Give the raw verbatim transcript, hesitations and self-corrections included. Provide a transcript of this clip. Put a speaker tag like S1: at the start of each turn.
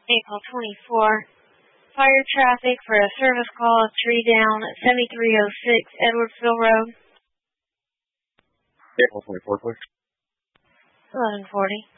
S1: April twenty-fourth. Fire traffic for a service call of tree down at seventy-three oh six Edwardsville Road.
S2: April twenty-fourth, please.
S1: eleven forty.